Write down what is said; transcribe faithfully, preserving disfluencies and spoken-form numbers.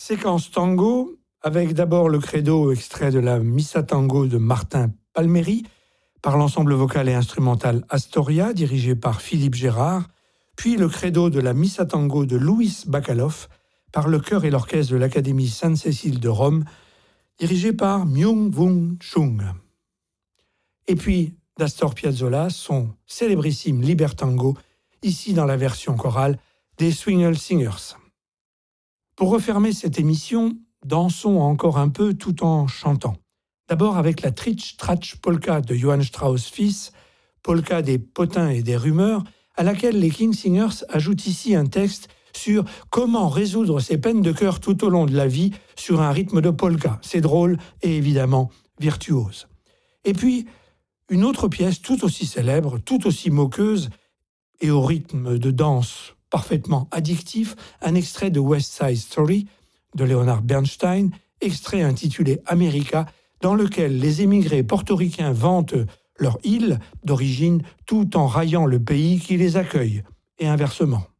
Séquence tango, avec d'abord le credo extrait de la Missa Tango de Martin Palmieri, par l'ensemble vocal et instrumental Astoria, dirigé par Philippe Gérard, puis le credo de la Missa Tango de Louis Bacalov, par le chœur et l'orchestre de l'Académie Sainte-Cécile de Rome, dirigé par Myung-Whun Chung. Et puis, d'Astor Piazzolla, son célébrissime Libertango, ici dans la version chorale des Swingle Singers. Pour refermer cette émission, dansons encore un peu tout en chantant. D'abord avec la Tritsch Tratsch Polka de Johann Strauss fils, polka des potins et des rumeurs, à laquelle les King Singers ajoutent ici un texte sur comment résoudre ses peines de cœur tout au long de la vie sur un rythme de polka. C'est drôle et évidemment virtuose. Et puis, une autre pièce tout aussi célèbre, tout aussi moqueuse et au rythme de danse parfaitement addictif, un extrait de West Side Story de Leonard Bernstein, extrait intitulé America, dans lequel les émigrés portoricains vantent leur île d'origine tout en raillant le pays qui les accueille, et inversement.